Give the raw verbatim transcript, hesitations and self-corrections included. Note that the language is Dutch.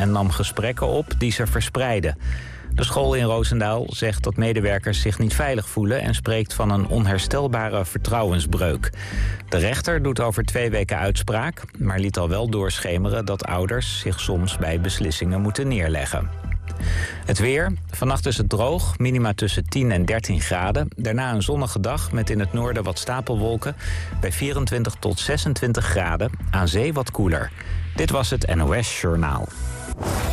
en nam gesprekken op die ze verspreidden. De school in Roosendaal zegt dat medewerkers zich niet veilig voelen en spreekt van een onherstelbare vertrouwensbreuk. De rechter doet over twee weken uitspraak, maar liet al wel doorschemeren dat ouders zich soms bij beslissingen moeten neerleggen. Het weer. Vannacht is het droog, minima tussen tien en dertien graden. Daarna een zonnige dag met in het noorden wat stapelwolken. Bij vierentwintig tot zesentwintig graden, aan zee wat koeler. Dit was het N O S Journaal.